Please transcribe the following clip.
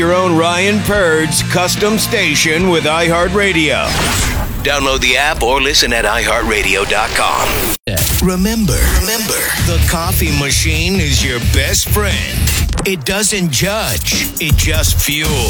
Your own Ryan Purd's custom station with iHeartRadio. Download the app or listen at iHeartRadio.com. Remember, the coffee machine is your best friend. It doesn't judge, it just fuels.